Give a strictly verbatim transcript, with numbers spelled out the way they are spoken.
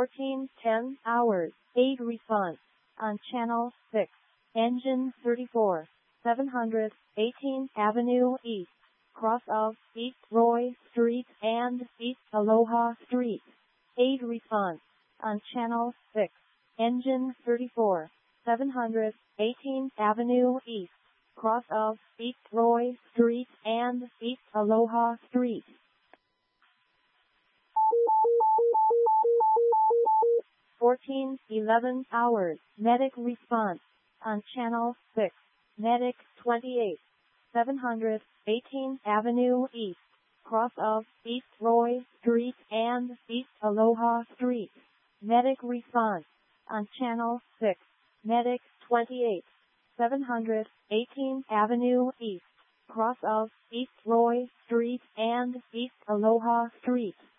fourteen ten hours, eight response. On channel six, engine thirty-four, seven hundred eighteenth Avenue East, cross of East Roy Street and East Aloha Street. eight response. On channel six, engine thirty-four, seven hundred eighteenth Avenue East, cross of East Roy Street and East Aloha Street. fourteen eleven hours, medic response. On channel six, medic twenty-eight, seven hundred eighteenth Avenue East, cross of East Roy Street and East Aloha Street. Medic response. On channel six, medic twenty-eight, seven hundred eighteenth Avenue East, cross of East Roy Street and East Aloha Street.